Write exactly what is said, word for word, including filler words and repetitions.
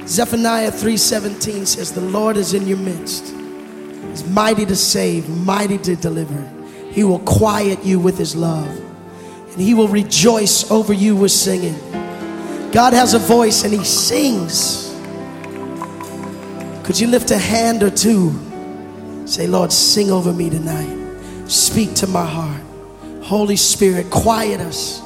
Zephaniah three seventeen says, the Lord is in your midst. He's mighty to save, mighty to deliver. He will quiet you with his love, and he will rejoice over you with singing. God has a voice and he sings. Could you lift a hand or two? Say, Lord, sing over me tonight. Speak to my heart. Holy Spirit, quiet us.